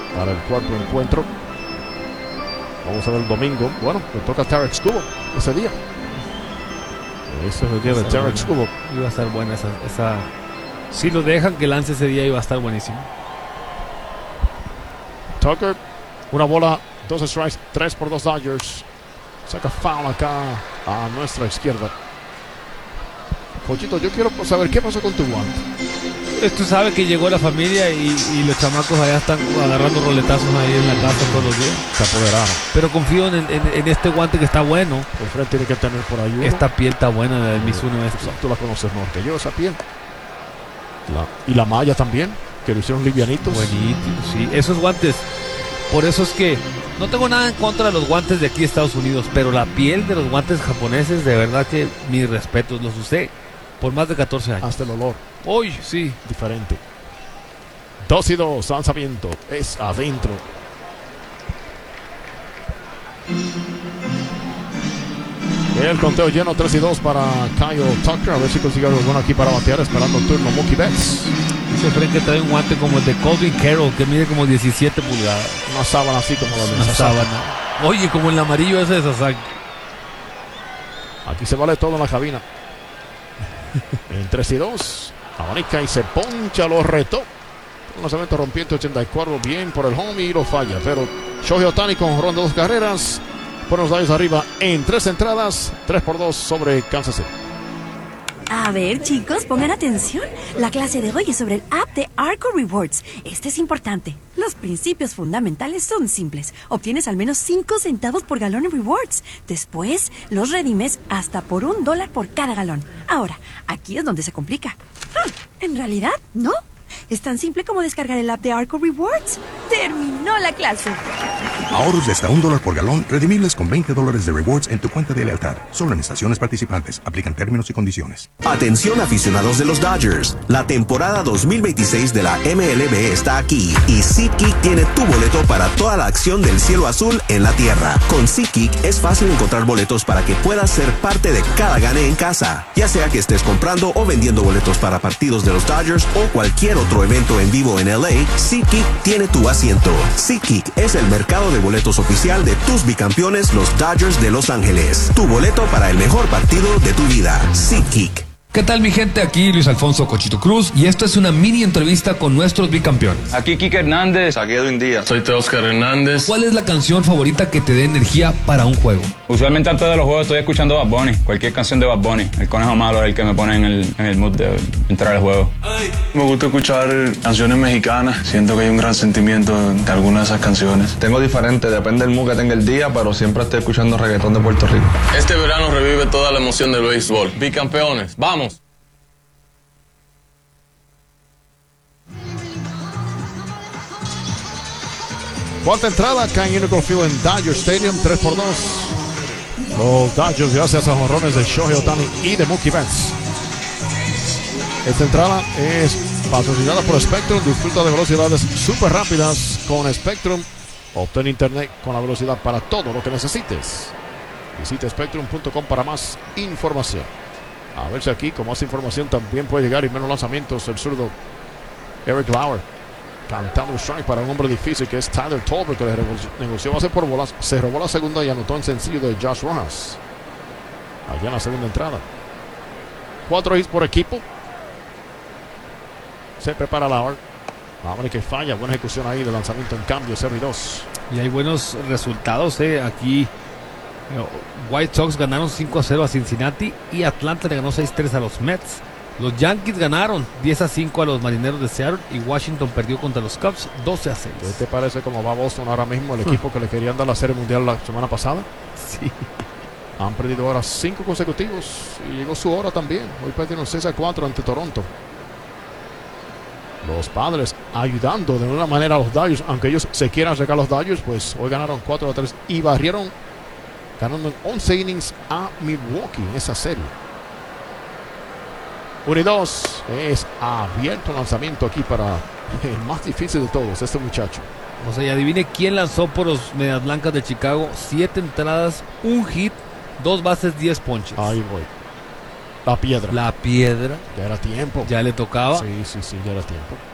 para el cuarto encuentro. Vamos a ver el domingo. Bueno, le toca a Tarek Skubal ese día. Ese es el día de Tarek Skubal. Iba a estar buena esa. Si lo dejan que lance ese día, iba a estar buenísimo. Tucker, una bola, 2 strikes, 3 por 2 Dodgers. Saca foul acá a nuestra izquierda. Pochito, yo quiero saber qué pasó con tu guante. Tú sabes que llegó la familia y los chamacos allá están agarrando roletazos ahí en la casa todos los días. Se apoderaron. Pero confío en este guante que está bueno. El Fred tiene que tener por ahí uno. Esta piel está buena, la del Mizuno. Tú la conoces mejor que yo, esa piel. Y la malla también, que lo hicieron livianitos. Buenísimo, sí. Esos guantes, por eso es que no tengo nada en contra de los guantes de aquí de Estados Unidos, pero la piel de los guantes japoneses, de verdad que mis respetos, los usé por más de 14 años. Hasta el olor. Uy, sí. Diferente. 2-2, lanzamiento. Es adentro. El conteo lleno, 3-2 para Kyle Tucker. A ver si consigue algo bueno aquí para batear, esperando el turno Mookie Betts. Dice Fred que trae un guante como el de Colvin Carroll, que mide como 17 pulgadas. Una sábana así como la de Una sábana. Oye, como el amarillo ese de Sasaki. Aquí se vale todo en la cabina. En 3-2. Abanica y se poncha, lo retó. Un lanzamiento rompiente 84, bien por el home y lo falla. Pero Shohei Ohtani con ronda 2 carreras. Buenos Dodgers arriba en 3 entradas, 3-2 sobre Kansas City. A ver, chicos, pongan atención. La clase de hoy es sobre el app de Arco Rewards. Este es importante. Los principios fundamentales son simples. Obtienes al menos 5 centavos por galón en rewards. Después, los redimes hasta por $1 por cada galón. Ahora, aquí es donde se complica. En realidad, no. Es tan simple como descargar el app de Arco Rewards. ¡Terminó la clase! Ahorros de hasta $1 por galón, redimibles con $20 de rewards en tu cuenta de lealtad. Solo en estaciones participantes. Aplican términos y condiciones. Atención aficionados de los Dodgers. La temporada 2026 de la MLB está aquí y SeatGeek tiene tu boleto para toda la acción del cielo azul en la tierra. Con SeatGeek es fácil encontrar boletos para que puedas ser parte de cada gane en casa. Ya sea que estés comprando o vendiendo boletos para partidos de los Dodgers o cualquier otro evento en vivo en LA, SeatGeek tiene tu asiento. SeatGeek es el mercado de boletos oficial de tus bicampeones, los Dodgers de Los Ángeles. Tu boleto para el mejor partido de tu vida. SeatGeek. ¿Qué tal, mi gente? Aquí Luis Alfonso Cochito Cruz y esto es una mini entrevista con nuestros bicampeones. Aquí Kike Hernández. Aquí Edwin Díaz. Soy Teóscar Hernández. ¿Cuál es la canción favorita que te dé energía para un juego? Usualmente antes de los juegos estoy escuchando Bad Bunny. Cualquier canción de Bad Bunny. El Conejo Malo es el que me pone en el mood de entrar al juego. Me gusta escuchar canciones mexicanas. Siento que hay un gran sentimiento de algunas de esas canciones. Tengo diferente, depende del mood que tenga el día, pero siempre estoy escuchando reggaetón de Puerto Rico. Este verano revive toda la emoción del béisbol. Bicampeones, ¡vamos! Cuarta entrada acá en Unico Field en Dodger Stadium, 3-2. Los Dodgers gracias a jonrones de Shohei Ohtani y de Mookie Betts. Esta entrada es patrocinada por Spectrum. Disfruta de velocidades súper rápidas con Spectrum. Obtén internet con la velocidad para todo lo que necesites. Visita spectrum.com para más información. A ver si aquí con más información también puede llegar y menos lanzamientos el zurdo Eric Lauer. Cantando un strike para un hombre difícil que es Tyler Tolbert, que le negoció base por bolas. Se robó la segunda y anotó en sencillo de Josh Rojas. Allá en la segunda entrada. 4 hits por equipo. Se prepara Lauer. Lauer que falla. Buena ejecución ahí de lanzamiento en cambio. 0-2. Y hay buenos resultados. Aquí White Sox ganaron 5-0 a Cincinnati y Atlanta le ganó 6-3 a los Mets. Los Yankees ganaron 10-5 a los Marineros de Seattle y Washington perdió contra los Cubs 12-6. ¿Qué te parece cómo va Boston ahora mismo? El equipo que le querían dar la Serie Mundial la semana pasada. Sí. Han perdido ahora 5 consecutivos y llegó su hora también. Hoy perdieron 6-4 ante Toronto. Los Padres ayudando de una manera a los Dodgers, aunque ellos se quieran sacar los Dodgers, pues hoy ganaron 4-3 y barrieron, ganando en 11 innings a Milwaukee en esa serie. 1-2 es abierto el lanzamiento aquí para el más difícil de todos, este muchacho. O sea, y adivine quién lanzó por los Medias Blancas de Chicago. 7 entradas, 1 hit, 2 bases, 10 ponches. Ahí voy. La piedra. La piedra. Ya era tiempo. Ya le tocaba. Sí, ya era tiempo.